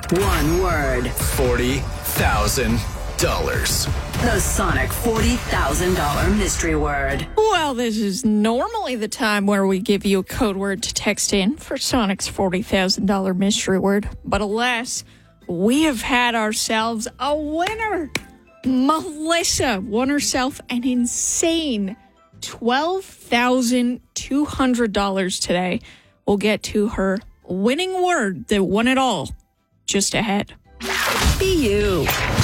One word. $40,000. The Sonic $40,000 mystery word. Well, this is normally the time where we give you a code word to text in for Sonic's $40,000 mystery word. But alas, we have had ourselves a winner. Melissa won herself an insane $12,200 today. We'll get to her winning word that won it all just ahead. Be you.